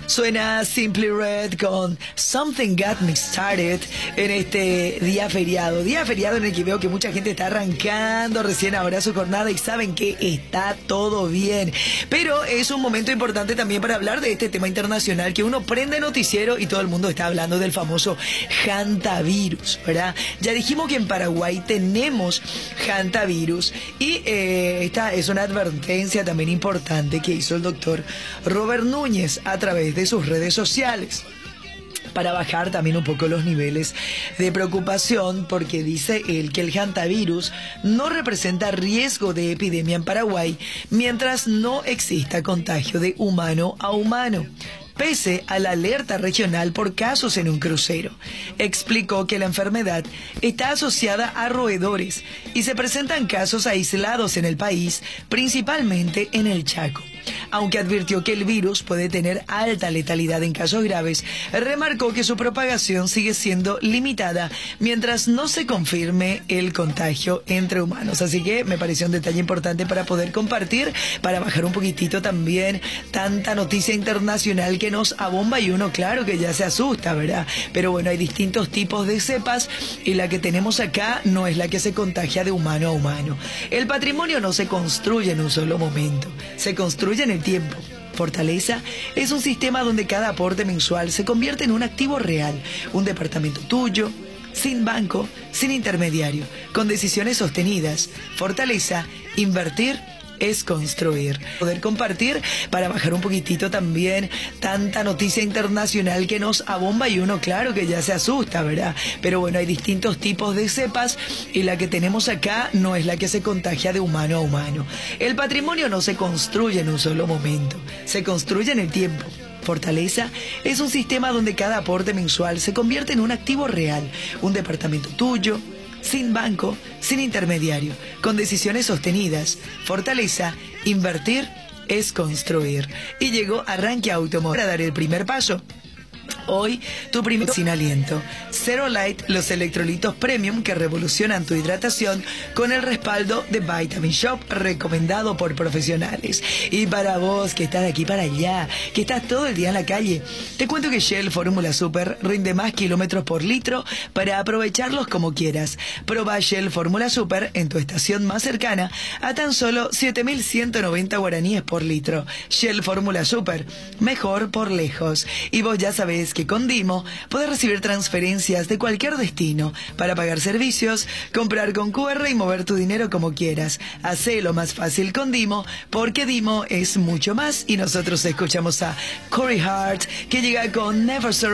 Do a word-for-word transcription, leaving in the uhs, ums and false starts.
Suena Simply Red con Something Got Me Started en este día feriado. Día feriado en el que veo que mucha gente está arrancando recién ahora su jornada y saben que está todo bien. Pero es un momento importante también para hablar de este tema internacional que uno prende noticiero y todo el mundo está hablando del famoso hantavirus, ¿verdad? Ya dijimos que en Paraguay tenemos hantavirus y eh, esta es una advertencia también importante que hizo el doctor Robert Núñez a través de sus redes sociales para bajar también un poco los niveles de preocupación, porque dice él que el hantavirus no representa riesgo de epidemia en Paraguay mientras no exista contagio de humano a humano, pese a la alerta regional por casos en un crucero. Explicó que la enfermedad está asociada a roedores y se presentan casos aislados en el país, principalmente en el Chaco. Aunque advirtió que el virus puede tener alta letalidad en casos graves, remarcó que su propagación sigue siendo limitada mientras no se confirme el contagio entre humanos. Así que me pareció un detalle importante para poder compartir, para bajar un poquitito también tanta noticia internacional que nos abomba y uno claro que ya se asusta, ¿verdad? Pero bueno, hay distintos tipos de cepas y la que tenemos acá no es la que se contagia de humano a humano. El patrimonio no se construye en un solo momento, se construye en el tiempo. Fortaleza es un sistema donde cada aporte mensual se convierte en un activo real, un departamento tuyo, sin banco, sin intermediario, con decisiones sostenidas. Fortaleza, invertir es construir. Poder compartir para bajar un poquitito también tanta noticia internacional que nos abomba y uno claro que ya se asusta, ¿verdad? Pero bueno, hay distintos tipos de cepas y la que tenemos acá no es la que se contagia de humano a humano. El patrimonio no se construye en un solo momento, se construye en el tiempo. Fortaleza es un sistema donde cada aporte mensual se convierte en un activo real, un departamento tuyo, sin banco, sin intermediario, con decisiones sostenidas. Fortaleza, invertir es construir. Y llegó Arranque Automóvil para dar el primer paso. Hoy, tu primer sin aliento. Zero Light, los electrolitos premium que revolucionan tu hidratación con el respaldo de Vitamin Shop, recomendado por profesionales. Y para vos, que estás de aquí para allá, que estás todo el día en la calle, te cuento que Shell Fórmula Super rinde más kilómetros por litro para aprovecharlos como quieras. Proba Shell Fórmula Super en tu estación más cercana a tan solo siete mil ciento noventa guaraníes por litro. Shell Fórmula Super, mejor por lejos. Y vos ya sabés que con Dimo podés recibir transferencias de cualquier destino para pagar servicios, comprar con cu erre y mover tu dinero como quieras. Hacelo más fácil con Dimo, porque Dimo es mucho más. Y nosotros escuchamos a Corey Hart, que llega con Never Surrender.